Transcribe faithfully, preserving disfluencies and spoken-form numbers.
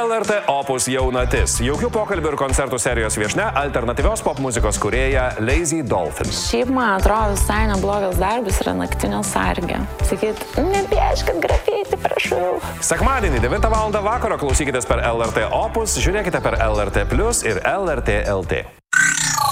L R T Opus jaunatis. Jaukių pokalbių ir koncertų serijos viešnia, alternatyvios pop muzikos kūrėja Lazy Dolphin. Šiaip, man atrodo, visai neblogas darbas yra naktinio sargė. Sakyt, nepieškit grafiti, prašau. Sekmadienį devintą valandą vakaro klausykitės per L R T Opus, žiūrėkite per L R T Plus ir L R T L T.